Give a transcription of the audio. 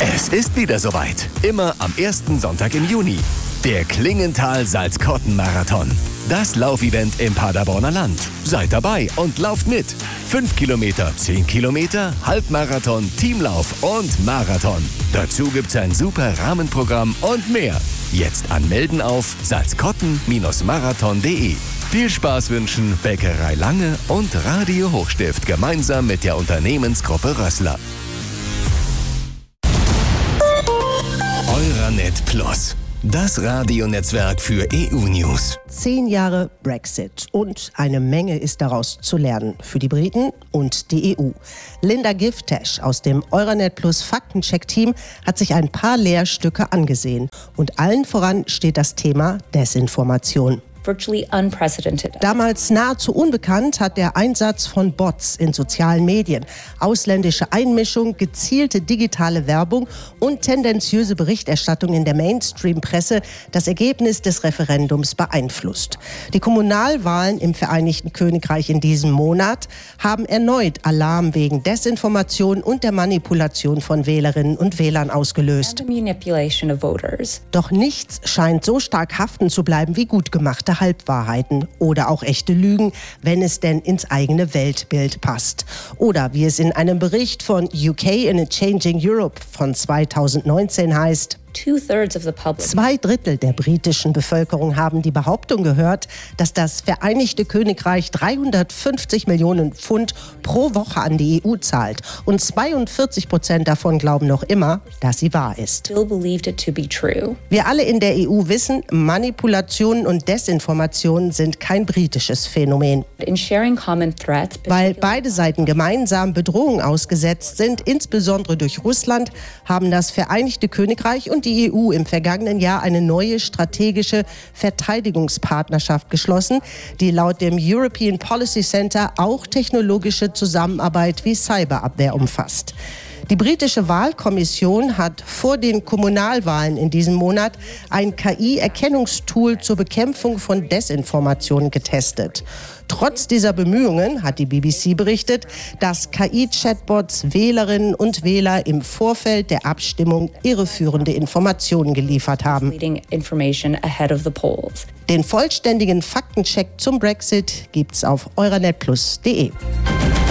Es ist wieder soweit. Immer am ersten Sonntag im Juni. Der Klingenthal-Salzkotten-Marathon. Das Laufevent im Paderborner Land. Seid dabei und lauft mit. 5 Kilometer, 10 Kilometer, Halbmarathon, Teamlauf und Marathon. Dazu gibt's ein super Rahmenprogramm und mehr. Jetzt anmelden auf salzkotten-marathon.de. Viel Spaß wünschen Bäckerei Lange und Radio Hochstift gemeinsam mit der Unternehmensgruppe Rössler. Euranet Plus, das Radionetzwerk für EU-News. 10 Jahre Brexit und eine Menge ist daraus zu lernen für die Briten und die EU. Linda Giftash aus dem Euranet Plus Faktencheck-Team hat sich ein paar Lehrstücke angesehen. Und allen voran steht das Thema Desinformation. Virtually unprecedented. Damals nahezu unbekannt hat der Einsatz von Bots in sozialen Medien, ausländische Einmischung, gezielte digitale Werbung und tendenziöse Berichterstattung in der Mainstream-Presse das Ergebnis des Referendums beeinflusst. Die Kommunalwahlen im Vereinigten Königreich in diesem Monat haben erneut Alarm wegen Desinformation und der Manipulation von Wählerinnen und Wählern ausgelöst. Doch nichts scheint so stark haften zu bleiben wie gut gemachte Halbwahrheiten oder auch echte Lügen, wenn es denn ins eigene Weltbild passt. Oder wie es in einem Bericht von UK in a Changing Europe von 2019 heißt: 2/3 der britischen Bevölkerung haben die Behauptung gehört, dass das Vereinigte Königreich 350 Millionen Pfund pro Woche an die EU zahlt. Und 42% davon glauben noch immer, dass sie wahr ist. Wir alle in der EU wissen, Manipulationen und Desinformationen sind kein britisches Phänomen. Weil beide Seiten gemeinsam Bedrohungen ausgesetzt sind, insbesondere durch Russland, haben das Vereinigte Königreich und die EU im vergangenen Jahr eine neue strategische Verteidigungspartnerschaft geschlossen, die laut dem European Policy Center auch technologische Zusammenarbeit wie Cyberabwehr umfasst. Die britische Wahlkommission hat vor den Kommunalwahlen in diesem Monat ein KI-Erkennungstool zur Bekämpfung von Desinformationen getestet. Trotz dieser Bemühungen hat die BBC berichtet, dass KI-Chatbots Wählerinnen und Wähler im Vorfeld der Abstimmung irreführende Informationen geliefert haben. Den vollständigen Faktencheck zum Brexit gibt's auf euranetplus.de.